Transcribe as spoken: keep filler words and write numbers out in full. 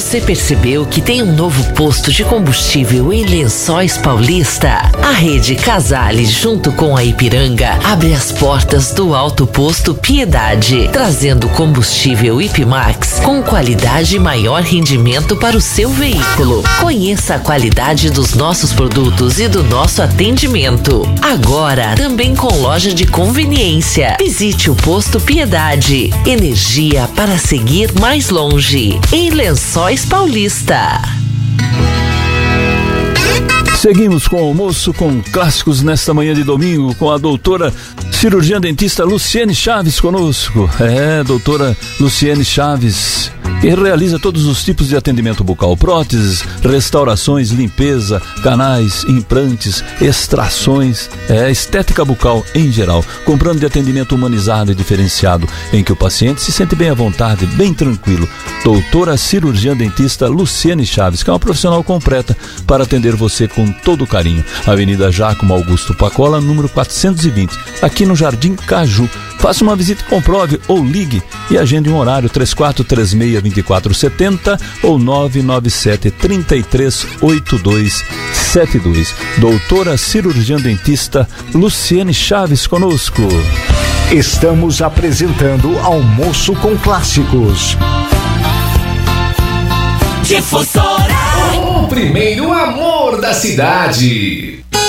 Você percebeu que tem um novo posto de combustível em Lençóis Paulista? A rede Casale, junto com a Ipiranga, abre as portas do Alto Posto Piedade, trazendo combustível Ipimax com qualidade e maior rendimento para o seu veículo. Conheça a qualidade dos nossos produtos e do nosso atendimento. Agora, também com loja de conveniência. Visite o Posto Piedade. Energia para seguir mais longe. Em Lençóis Paulista. Seguimos com o almoço com clássicos nesta manhã de domingo com a doutora cirurgiã dentista Luciene Chaves conosco. É, doutora Luciene Chaves, que realiza todos os tipos de atendimento bucal, próteses, restaurações, limpeza, canais, implantes, extrações, é, estética bucal em geral, com plano de atendimento humanizado e diferenciado, em que o paciente se sente bem à vontade, bem tranquilo. Doutora cirurgiã dentista Luciene Chaves, que é uma profissional completa para atender você com todo carinho. Avenida Jacomo Augusto Pacola, número quatrocentos e vinte, aqui no Jardim Caju. Faça uma visita e comprove ou ligue e agende um horário três quatro três seis, dois quatro sete zero ou nove nove sete, três três oito dois sete dois. Doutora cirurgiã dentista Luciene Chaves conosco. Estamos apresentando Almoço com Clássicos. Difusora, o primeiro amor da cidade.